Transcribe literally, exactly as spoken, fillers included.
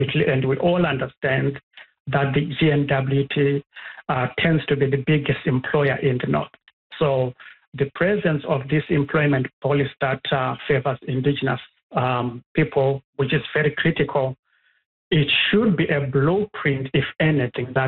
and we all understand that the G N W T uh, tends to be the biggest employer in the North. So the presence of this employment policy that uh, favors indigenous um, people, which is very critical, it should be a blueprint, if anything, that